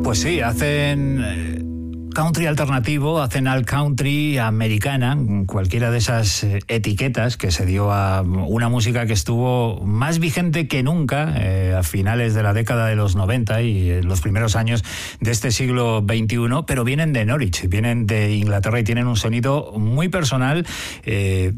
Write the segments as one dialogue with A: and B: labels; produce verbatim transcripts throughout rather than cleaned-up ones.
A: Pues sí, hacen eh, country alternativo, hacen alt country americana, cualquiera de esas eh, etiquetas que se dio a una música que estuvo más vigente que nunca eh, a finales de la década de los noventa y en los primeros años de este siglo veintiuno, pero vienen de Norwich, vienen de Inglaterra y tienen un sonido muy personal. eh,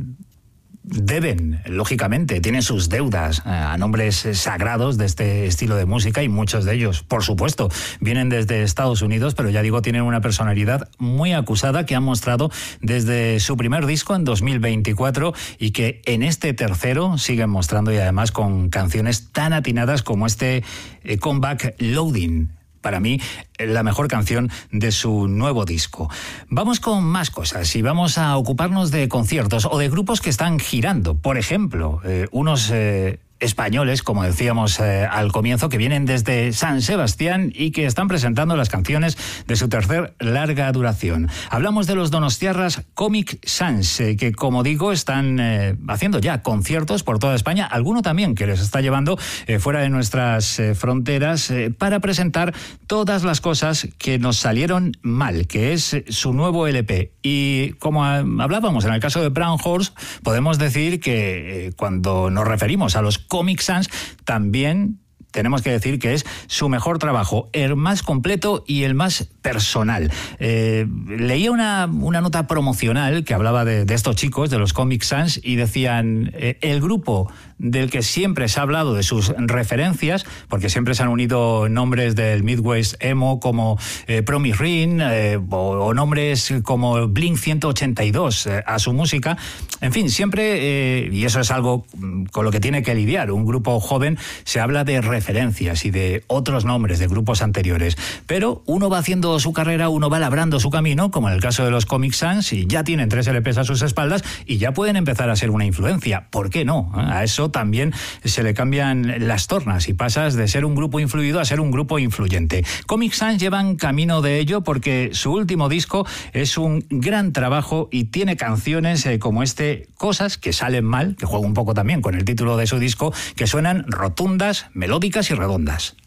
A: Deben, lógicamente, tienen sus deudas a nombres sagrados de este estilo de música y muchos de ellos, por supuesto, vienen desde Estados Unidos, pero ya digo, tienen una personalidad muy acusada que han mostrado desde su primer disco en dos mil veinticuatro y que en este tercero siguen mostrando, y además con canciones tan atinadas como este eh, Comeback Loading. Para mí, la mejor canción de su nuevo disco. Vamos con más cosas y vamos a ocuparnos de conciertos o de grupos que están girando. Por ejemplo, eh, unos eh, españoles, como decíamos eh, al comienzo, que vienen desde San Sebastián y que están presentando las canciones de su tercer larga duración. Hablamos de los donostiarras Comic Sans, eh, que, como digo, están eh, haciendo ya conciertos por toda España, alguno también que les está llevando eh, fuera de nuestras eh, fronteras eh, para presentar todas las cosas que nos salieron mal, que es su nuevo L P. Y como hablábamos en el caso de Brown Horse, podemos decir que eh, cuando nos referimos a los Comic Sans, también tenemos que decir que es su mejor trabajo, el más completo y el más personal. Eh, leía una, una nota promocional que hablaba de, de estos chicos, de los Comic Sans, y decían, eh, el grupo del que siempre se ha hablado de sus referencias, porque siempre se han unido nombres del Midwest Emo como eh, Promise Ring eh, o, o nombres como Blink ciento ochenta y dos eh, a su música. En fin, siempre, eh, y eso es algo con lo que tiene que lidiar un grupo joven, se habla de referencias y de otros nombres de grupos anteriores. Pero uno va haciendo su carrera, uno va labrando su camino, como en el caso de los Comic Sans, y ya tienen tres L Pes a sus espaldas y ya pueden empezar a ser una influencia. ¿Por qué no? A eso también se le cambian las tornas y pasas de ser un grupo influido a ser un grupo influyente. Comic Sans llevan camino de ello porque su último disco es un gran trabajo y tiene canciones eh, como este Cosas que salen mal, que juega un poco también con el título de su disco, que suenan rotundas, melódicas y redondas.